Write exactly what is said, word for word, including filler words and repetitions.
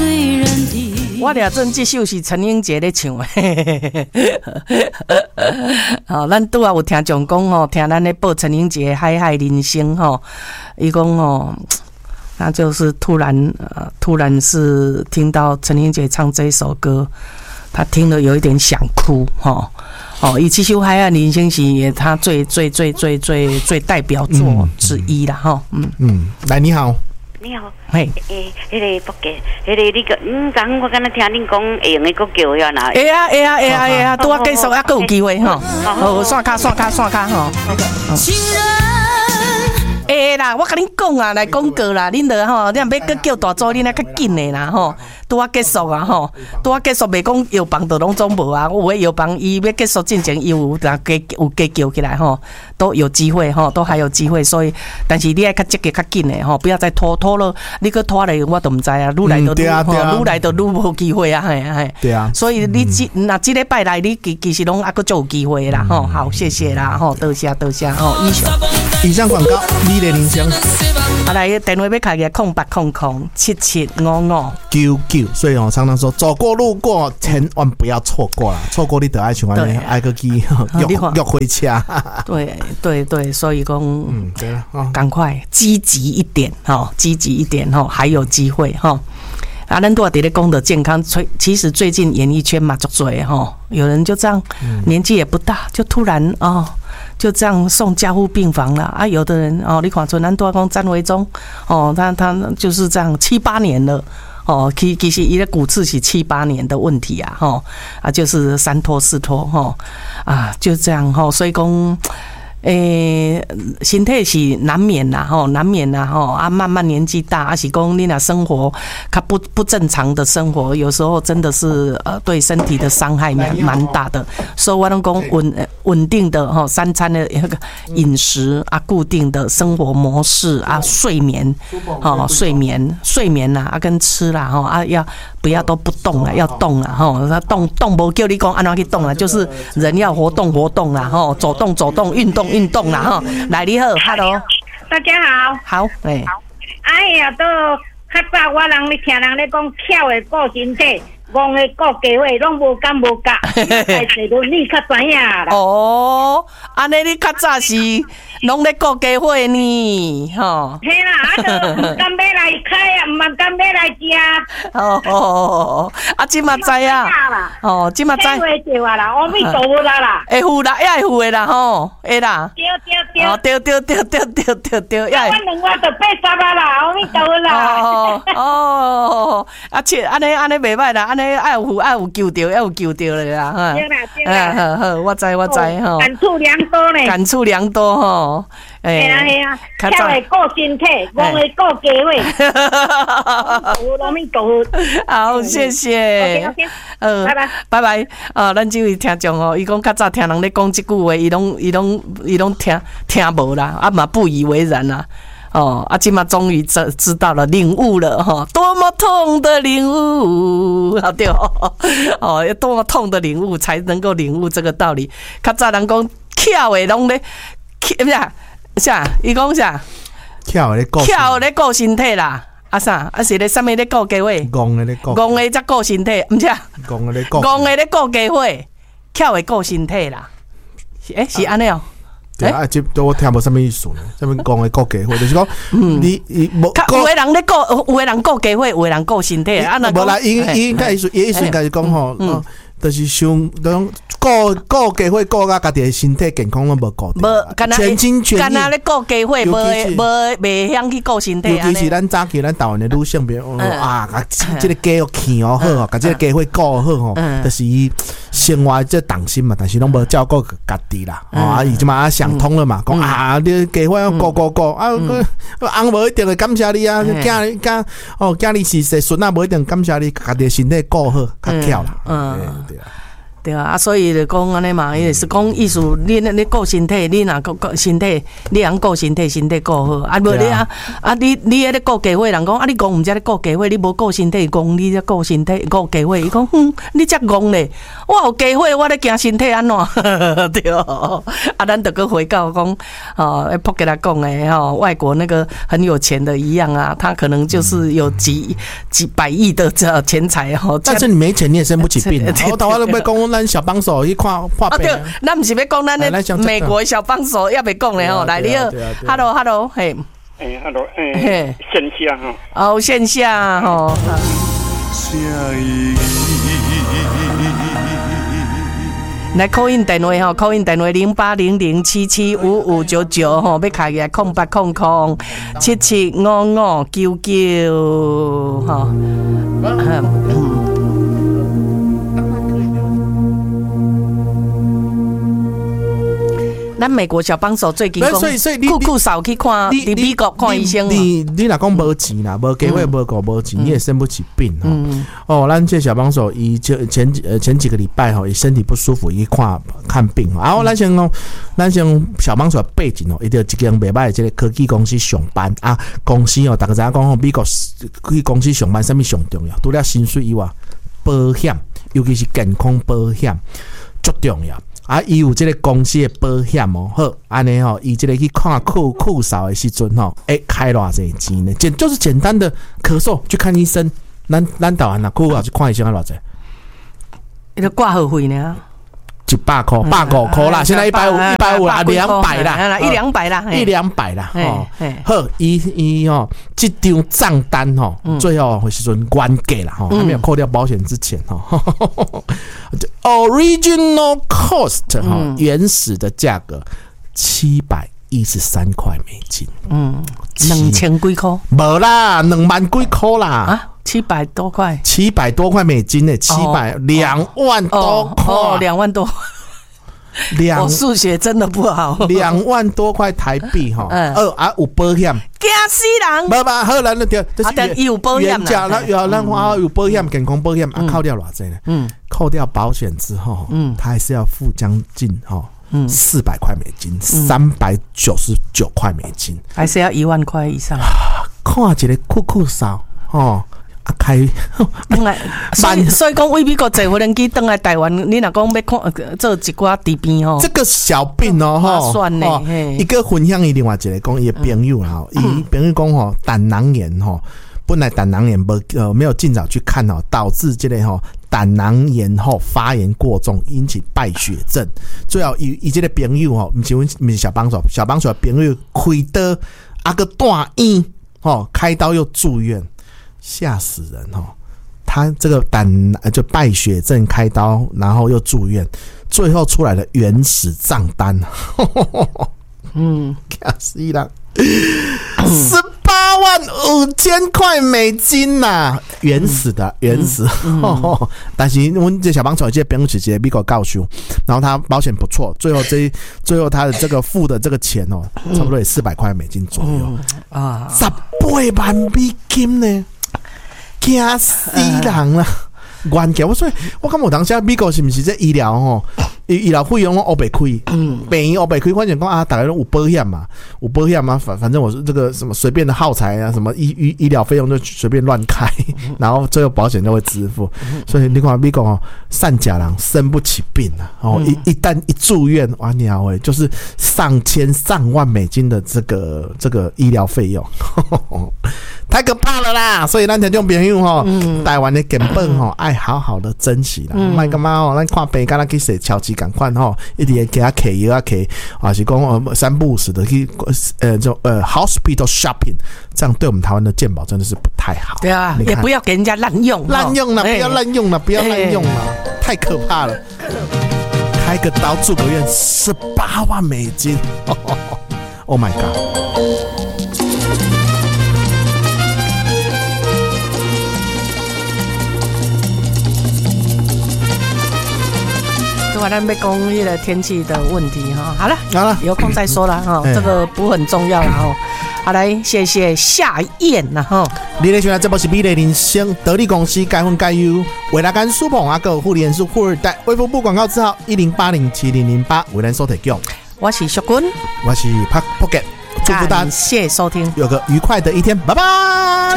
醉人的。 我俩真这首是陈英杰咧唱的。哦，咱拄啊有听众讲吼，听咱咧报陈英杰《海海人生》吼，伊讲吼，那就是突然呃，突然是听到陈英杰唱这首歌，他听了有一点想哭吼。哦，伊这首《海岸人生》是也他最最最最最最代表作之一啦，哈，嗯嗯，来你好， 你好， 嘿， 诶，迄个福建，迄个你个，嗯，昨我刚才听恁讲会用的，搁叫我哪？ 会啊会啊会啊会啊，拄啊继续啊，搁有机会吼，好，刷卡刷卡刷卡吼。情人，会啦，我甲恁讲啊，来广告啦，恁着吼，恁若要搁叫大组，恁来较紧的啦吼。拄啊结束啊吼，拄啊结束袂讲药房都拢总无啊，有诶药房伊要结束进前，伊有加有加叫起来吼，都有机会吼，都还有机会，所以但是你爱较积极较紧诶吼，不要再拖拖了，你搁拖咧，我都毋知啊，愈来就愈吼，愈来就愈无机会啊，嘿嘿。 对啊， 所以你即若即礼拜来，你其其实拢还佫足有机会啦吼，好，谢谢啦吼，多谢多谢吼，以上以上广告，你的人生。 啊来电话要开个空八空空七七五五九九，所以哦，常常说走过路过，千万不要错过啦，错过你得爱像安尼，爱个去约约回车。 对对对，所以讲， 嗯，对了， 赶快积极一点哈，积极一点哈，还有机会哈。啊，咱都要伫咧讲的健康，其实最近演艺圈嘛，足多哈，有人就这样，年纪也不大，就突然哦。就这样送加护病房了啊！有的人哦，你看像咱都要讲詹维忠哦，他他就是这样七八年了哦，其其实伊的骨刺是七八年的问题啊，吼啊，就是三拖四拖吼啊，就这样吼，所以讲。诶，身体是难免啦，吼，难免啦，吼啊，慢慢年纪大，啊是讲你若生活较不不正常的生活，有时候真的是呃对身体的伤害蛮蛮大的。所以我拢讲稳稳定的吼三餐的那个饮食啊，固定的生活模式啊，睡眠，吼睡眠睡眠啦啊跟吃啦吼啊要不要都不动了，要动了吼，他动动不叫你讲安怎去动了，就是人要活动活动啦吼，走动走动运动。运动啦哈，来你好 ，Hello， 大家好， 好，哎， 哎呀，都较早我人咧听人咧讲，巧的顾身体，戆的顾家伙，拢无敢无甲，在坐轮你较知影啦。 哦，安尼你较早是拢咧顾家伙呢，吼。 嘿啦，啊，都唔敢要来开啊，唔敢要来食。 哦哦哦，啊，即嘛知啊，哦，即嘛知。 会着啊啦，阿弥陀佛啦啦。 会付啦，也会付的啦吼，会啦。 对对对。 哦，对对对对对对对，也会。 我两我就八十啊啦，阿弥陀佛啦。 哦哦，啊，切，安尼安尼袂歹啦，安尼爱有爱有救着，爱有救着的啦，哈。 对啦对啦。 好好，我知我知吼。 感触良多呢。 感触良多吼。 系啊系啊，巧的顾身体，戆的顾家伙。有阿弥陀佛。 好，谢谢。 OK OK。 呃，拜拜拜拜。啊，咱这位听众哦，伊讲较早听人咧讲即句话，伊拢伊拢伊拢听听无啦，啊嘛不以为然啦。哦，啊，今嘛终于知知道了，领悟了哈，多么痛的领悟，好对哦，哦，要多么痛的领悟才能够领悟这个道理。较早人讲巧的拢咧，不是啥？伊讲啥？ 巧的咧顾， 巧咧顾身体啦。啊啥？啊是咧啥物咧顾家伙？ 戆的咧顾， 戆的才顾身体，毋是啊？ 戆的咧顾， 戆的咧顾家伙，巧的顾身体啦。诶，是安尼哦。 对啊，即我听无啥物意思呢？啥物讲的顾家伙，就是讲，你你无。 有的人咧顾，有的人顾家伙，有的人顾身体。啊，那无啦，伊伊应该意思，伊意思应该是讲吼，就是想讲顾顾家伙顾甲家己的身体健康拢无顾定，全心全意。 干那咧顾家伙，无无袂晓去顾身体。 尤其是咱早期咱台湾的女性朋友啊，甲即个家伙养哦好吼，甲即个家伙顾好吼，就是伊生活即动心嘛，但是拢无照顾家己啦。啊，伊即嘛想通了嘛，讲啊，你家伙要顾顾顾啊，翁无一定会感谢你啊，囝囝哦，囝你是是孙啊，无一定感谢你，家己的身体顾好较巧啦。嗯。 对啊，啊，所以就讲安尼嘛，伊是讲意思，你你顾身体，你若顾顾身体，你通顾身体，身体顾好，啊，无你啊，啊，你你喺咧顾家伙，人讲啊，你讲毋才咧顾家伙，你无顾身体，讲你咧顾身体，顾家伙，伊讲，哼，你遮戆咧，我有家伙，我咧惊身体安怎？对，啊，咱就搁回到讲，哦，扑给他讲诶，吼，外国那个很有钱的一样啊，他可能就是有几几百亿的这钱财吼， 但是你没钱，你也生不起病啊。我台湾都要讲。咱小帮手去看看病， 对，咱不是要讲咱的美国小帮手，要袂讲咧吼。来，你好 ，Hello Hello， 嘿， 哎 ，Hello， 哎，线下哈， 哦，线下吼。来 call in 电话吼 ，call in 电话零八零零七七五五九九吼，要开个空八空空七七五五九九吼。咱美国小帮手最近讲，酷酷少去看，伫美国看医生。 你你若讲无钱啦，无机会无顾无钱，你也生不起病哦。哦，咱这小帮手伊前前呃前几个礼拜吼，伊身体不舒服，伊看看病。然后咱先讲，咱先小帮手的背景哦，伊就一间袂歹的这个科技公司上班啊。公司哦，大家知影讲吼，美国科技公司上班，啥物上重要？除了薪水以外，保险，尤其是健康保险，足重要。啊，伊有即个公司的保险哦，好，安尼吼，伊即个去看酷酷嫂的时阵吼，哎、欸，开偌济钱呢？简就是简单的咳嗽去看医生，咱咱台湾呐，酷酷嫂去看医生要偌济？ 伊个挂号费呢？ 一百块，百五块啦，现在一百五，一百五啦，两百啦， 一两百啦， 一两百啦，吼，好，伊伊吼，这张账单吼，最后会时阵原价啦，吼，还没有扣掉保险之前吼 ，original cost 哈，原始的价格七百一十三块美金，嗯， 两千几块， 无啦，两万几块啦，啊。 七百多块， 七百多块美金呢，七百两万多块， 哦，两万多，两我数学真的不好， 两万多块台币哈，二啊有保险， 惊死人， 无吧？荷兰的条， 啊，但有保险啦， 价，那有咱话有保险，健康保险啊，扣掉偌济呢？嗯，扣掉保险之后，嗯，他还是要付将近哈，嗯，四百块美金，三百九十九块美金， 还是要一万块以上。 看一个酷酷嫂哦。啊开， 等来，所以所以讲，为美国坐无人机登来台湾，你若讲要看做一寡治病吼， 这个小病哦， 划算呢。 一个分享伊另外一个讲伊的朋友啦，伊朋友讲吼胆囊炎吼，本来胆囊炎无呃没有尽早去看哦，导致这个吼胆囊炎后发炎过重，引起败血症。最后伊伊这个朋友吼，毋是阮毋是小帮手，小帮手的朋友开刀啊个大医吼，开刀又住院。吓死人哦！他这个胆就败血症开刀，然后又住院，最后出来的原始账单，嗯，吓死人，十八万五千块美金呐、啊，原始的原始。嗯嗯、但是我们这小帮手这朋友是一个美国教授，然后他保险不错，最后这最后他的这个付的这个钱哦，差不多也四百块美金左右、嗯、啊，十八万美金呢。惊死人啦！原价我说，我感觉当时美国是不是这医疗吼？医疗费用我黑白开，嗯，病院黑白开，反正讲啊，大家都有保险嘛，有保险嘛，反反正我是这个什么随便的耗材啊，什么医医医疗费用就随便乱开，然后最后保险就会支付。所以你看美国哦，善假人生不起病啊，哦，一一旦一住院，哇鸟诶，就是上千上万美金的这个这个医疗费用。太可怕了啦！所以咱听众朋友吼，台湾的根本吼爱好好的珍惜啦，莫干嘛吼，咱看病敢若去洗超级赶快吼，一直给他摕药啊摕，还是讲呃三不五时的去呃就呃 hospital shopping， 这样对我们台湾的健保真的是不太好。 对啊，也不要给人家滥用， 滥用了，不要滥用了，不要滥用了，太可怕了！开个刀住个院，十八万美金 ，Oh my god！ 对会咱要讲那个天气的问题哈。好了， 好了， 有空再说了哈， 嗯、 这个不很重要了哈。好，来谢谢夏燕呐哈。 你咧选这部是美丽人生得力公司改分改优，未来间舒捧阿个护理素富二代，微服部广告字号一零八零七零零八为咱所提供。 我是淑君， 我是 Park Pocket， 祝福大家谢谢收听， 有个愉快的一天，拜拜。